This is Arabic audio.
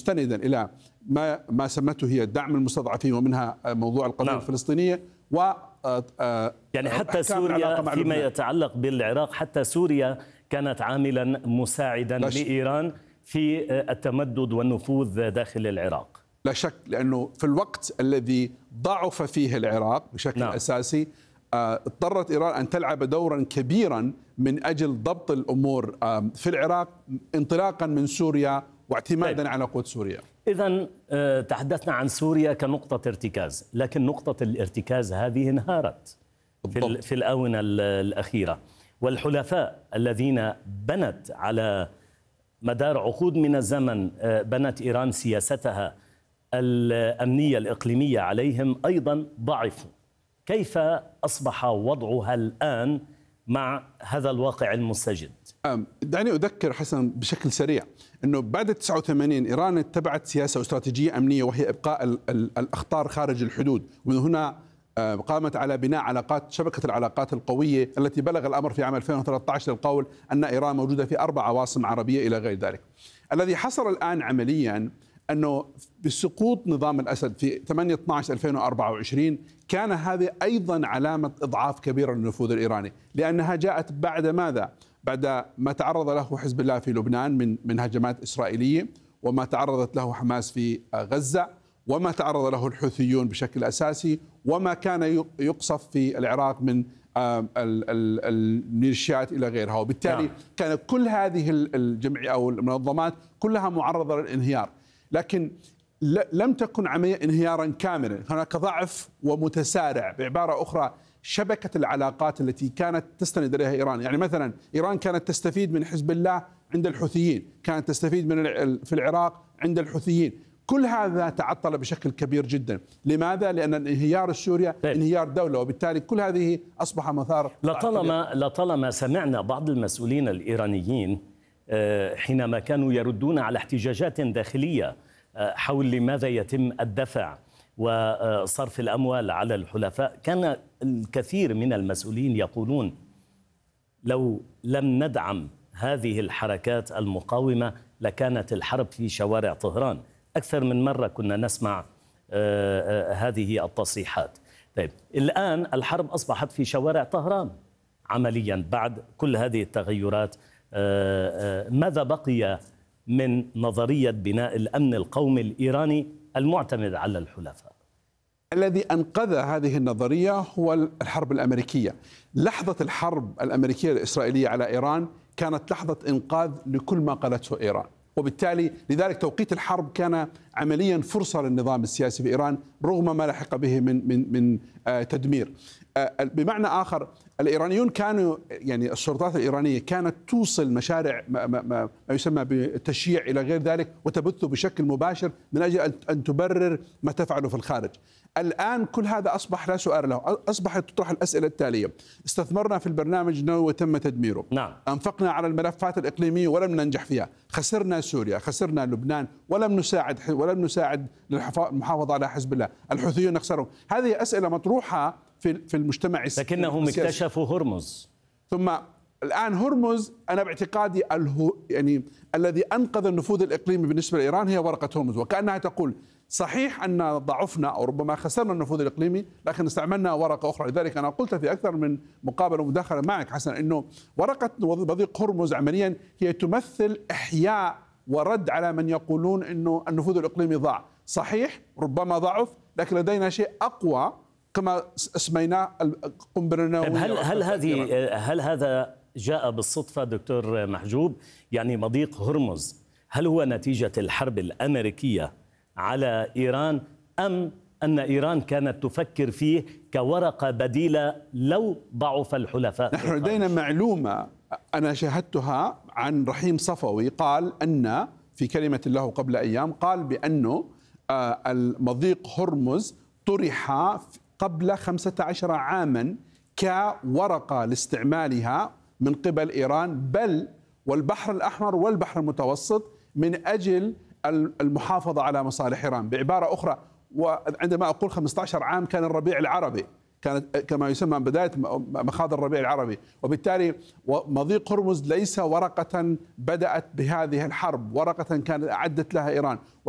مستندا إلى ما سمته هي دعم المستضعفين ومنها موضوع القضية الفلسطينية و يعني حتى سوريا فيما يتعلق بالعراق، حتى سوريا كانت عاملا مساعدا لإيران في التمدد والنفوذ داخل العراق. لا شك، لأنه في الوقت الذي ضعف فيه العراق بشكل أساسي اضطرت إيران أن تلعب دورا كبيرا من أجل ضبط الأمور في العراق انطلاقا من سوريا واعتمادا على قوة سوريا. إذن تحدثنا عن سوريا كنقطة ارتكاز، لكن نقطة الارتكاز هذه انهارت في الآونة الأخيرة، والحلفاء الذين بنت على مدار عقود من الزمن بنت إيران سياستها الأمنية الإقليمية عليهم أيضا ضعفوا. كيف أصبح وضعها الآن مع هذا الواقع المستجد؟ دعني أذكر حسن بشكل سريع أنه بعد 89 إيران اتبعت سياسة واستراتيجية أمنية، وهي إبقاء الأخطار خارج الحدود، ومن هنا قامت على بناء شبكة العلاقات القوية التي بلغ الأمر في عام 2013 للقول أن إيران موجودة في 4 عواصم عربية إلى غير ذلك. الذي حصل الآن عمليا أنه بسقوط نظام الأسد في 8/12/2024 كان هذه أيضا علامة إضعاف كبيرة للنفوذ الإيراني، لأنها جاءت بعد ماذا؟ بعد ما تعرض له حزب الله في لبنان من هجمات إسرائيلية، وما تعرضت له حماس في غزة، وما تعرض له الحوثيون بشكل أساسي، وما كان يقصف في العراق من الميليشيات إلى غيرها. وبالتالي كان كل هذه الجمعية أو المنظمات كلها معرضة للانهيار، لكن لم تكن عملية انهيارا كاملا، هناك ضعف ومتسارع. بعبارة أخرى، شبكة العلاقات التي كانت تستند إليها إيران، يعني مثلا إيران كانت تستفيد من حزب الله عند الحوثيين، كانت تستفيد في العراق عند الحوثيين، كل هذا تعطل بشكل كبير جدا. لماذا؟ لأن انهيار سوريا انهيار دولة، وبالتالي كل هذه أصبح مثار. لطالما سمعنا بعض المسؤولين الإيرانيين حينما كانوا يردون على احتجاجات داخلية حول لماذا يتم الدفع وصرف الأموال على الحلفاء، كان الكثير من المسؤولين يقولون لو لم ندعم هذه الحركات المقاومة لكانت الحرب في شوارع طهران. أكثر من مرة كنا نسمع هذه التصريحات. طيب الآن الحرب أصبحت في شوارع طهران عمليا بعد كل هذه التغيرات. ماذا بقي من نظرية بناء الأمن القومي الإيراني المعتمد على الحلفاء؟ الذي أنقذ هذه النظرية هو الحرب الأمريكية. لحظة الحرب الأمريكية الإسرائيلية على إيران كانت لحظة إنقاذ لكل ما قالته إيران، وبالتالي لذلك توقيت الحرب كان عمليا فرصة للنظام السياسي في إيران رغم ما لحق به من تدمير. بمعنى آخر، الإيرانيون كانوا، يعني السلطات الإيرانية كانت توصل مشاريع ما يسمى بالتشييع إلى غير ذلك وتبثه بشكل مباشر من أجل أن تبرر ما تفعله في الخارج. الآن كل هذا أصبح لا سؤال له، أصبحت تطرح الأسئلة التالية: استثمرنا في البرنامج النووي وتم تدميره، أنفقنا على الملفات الإقليمية ولم ننجح فيها، خسرنا سوريا، خسرنا لبنان، ولم نساعد للمحافظة على حزب الله، الحوثيون نخسرهم. هذه أسئلة مطروحة في المجتمع السياسي. لكنهم اكتشفوا هرمز، ثم الآن هرمز، أنا باعتقادي يعني الذي أنقذ النفوذ الإقليمي بالنسبة لإيران هي ورقة هرمز، وكأنها تقول صحيح أن ضعفنا أو ربما خسرنا النفوذ الإقليمي لكن استعملنا ورقة أخرى. لذلك أنا قلت في أكثر من مقابلة ومداخلة معك حسن أنه ورقة مضيق هرمز عمليا هي تمثل إحياء ورد على من يقولون أنه النفوذ الإقليمي ضاع. صحيح ربما ضعف، لكن لدينا شيء أقوى كما اسميناه القنبلة النووية. هل هذا جاء بالصدفة دكتور محجوب؟ يعني مضيق هرمز هل هو نتيجة الحرب الأمريكية على إيران، أم أن إيران كانت تفكر فيه كورقة بديلة لو ضعف الحلفاء؟ نحن لدينا معلومة أنا شاهدتها عن رحيم صفوي، قال أن في كلمة له قبل أيام قال بأنه المضيق هرمز طرح قبل 15 عاما كورقة لاستعمالها من قبل إيران، بل والبحر الأحمر والبحر المتوسط، من أجل المحافظة على مصالح إيران. بعبارة أخرى، وعندما أقول 15 عام كان الربيع العربي، كانت كما يسمى بداية مخاض الربيع العربي، وبالتالي مضيق هرمز ليس ورقة بدأت بهذه الحرب، ورقة كانت أعدت لها إيران.